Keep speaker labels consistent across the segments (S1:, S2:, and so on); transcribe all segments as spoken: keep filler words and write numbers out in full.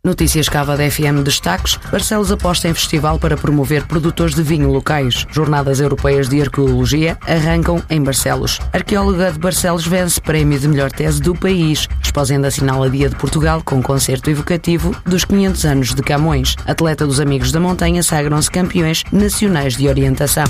S1: Notícias Cava F M destaques. Barcelos aposta em festival para promover produtores de vinho locais. Jornadas Europeias de Arqueologia arrancam em Barcelos. Arqueóloga de Barcelos vence prémio de melhor tese do país. Exposenda assinala Dia de Portugal com concerto evocativo dos quinhentos anos de Camões. Atleta dos Amigos da Montanha sagram-se campeões nacionais de orientação.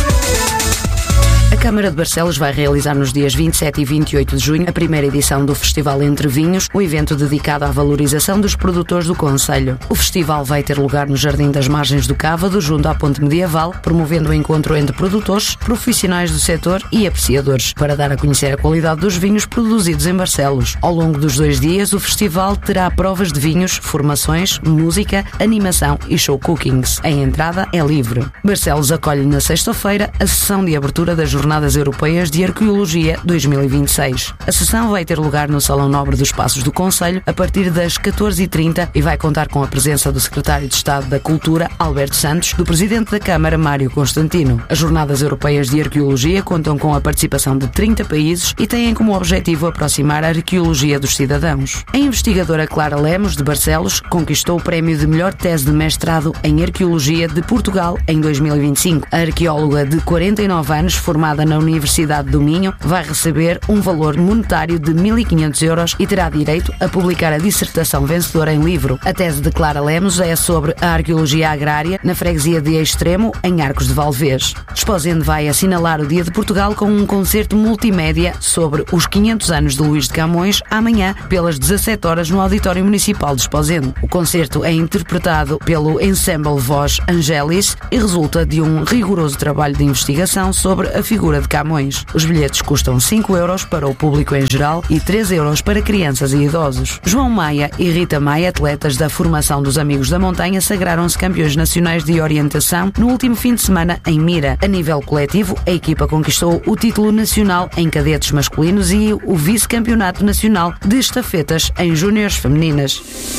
S1: A Câmara de Barcelos vai realizar nos dias vinte e sete e vinte e oito de junho a primeira edição do Festival Entre Vinhos, o evento dedicado à valorização dos produtores do concelho. O festival vai ter lugar no Jardim das Margens do Cávado, junto à Ponte Medieval, promovendo o encontro entre produtores, profissionais do setor e apreciadores, para dar a conhecer a qualidade dos vinhos produzidos em Barcelos. Ao longo dos dois dias, o festival terá provas de vinhos, formações, música, animação e show cookings. A entrada é livre. Barcelos acolhe na sexta-feira a sessão de abertura das Jornadas Europeias de Arqueologia dois mil e vinte e seis. A sessão vai ter lugar no Salão Nobre dos Passos do Concelho a partir das catorze e trinta e vai contar com a presença do Secretário de Estado da Cultura, Alberto Santos, do Presidente da Câmara, Mário Constantino. As Jornadas Europeias de Arqueologia contam com a participação de trinta países e têm como objetivo aproximar a arqueologia dos cidadãos. A investigadora Clara Lemos, de Barcelos, conquistou o prémio de melhor tese de mestrado em Arqueologia de Portugal em dois mil e vinte e cinco. A arqueóloga de quarenta e nove anos, formada na Universidade do Minho, vai receber um valor monetário de mil e quinhentos euros e terá direito a publicar a dissertação vencedora em livro. A tese de Clara Lemos é sobre a arqueologia agrária na freguesia de Extremo, em Arcos de Valdevez. Esposende vai assinalar o Dia de Portugal com um concerto multimédia sobre os quinhentos anos de Luís de Camões, amanhã, pelas dezassete horas, no Auditório Municipal de Esposende. O concerto é interpretado pelo Ensemble Voz Angelis e resulta de um rigoroso trabalho de investigação sobre a figura de Camões. Os bilhetes custam cinco euros para o público em geral e três euros para crianças e idosos. João Maia e Rita Maia, atletas da formação dos Amigos da Montanha, sagraram-se campeões nacionais de orientação no último fim de semana em Mira. A nível coletivo, a equipa conquistou o título nacional em cadetes masculinos e o vice-campeonato nacional de estafetas em júniores femininas.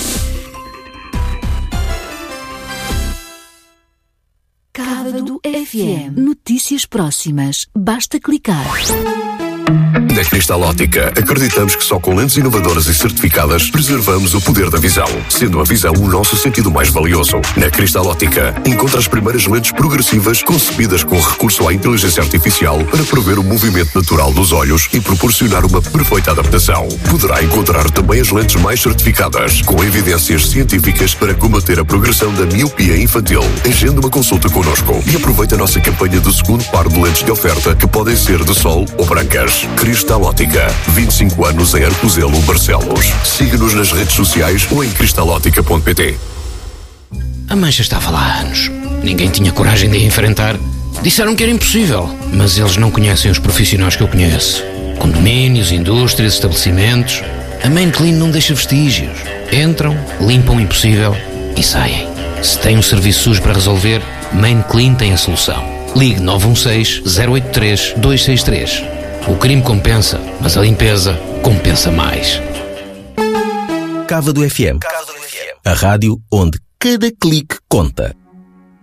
S2: Cávado F M. Notícias próximas. Basta clicar.
S3: Na Cristal Ótica, acreditamos que só com lentes inovadoras e certificadas preservamos o poder da visão, sendo a visão o nosso sentido mais valioso. Na Cristal Ótica, encontra as primeiras lentes progressivas concebidas com recurso à inteligência artificial para prever o movimento natural dos olhos e proporcionar uma perfeita adaptação. Poderá encontrar também as lentes mais certificadas, com evidências científicas para combater a progressão da miopia infantil. Agende uma consulta connosco e aproveite a nossa campanha do segundo par de lentes de oferta, que podem ser de sol ou brancas. Cristal Ótica, vinte e cinco anos em Arcozelo, Barcelos. Siga-nos nas redes sociais ou em cristalótica ponto pt.
S4: A mancha estava lá há anos. Ninguém tinha coragem de a enfrentar. Disseram que era impossível, mas eles não conhecem os profissionais que eu conheço. Condomínios, indústrias, estabelecimentos. A Main Clean não deixa vestígios. Entram, limpam o impossível e saem. Se tem um serviço sujo para resolver, Main Clean tem a solução. Ligue nove um seis, zero oito três, dois seis três. O crime compensa, mas a limpeza compensa mais.
S5: Cávado F M. A rádio onde cada clique conta.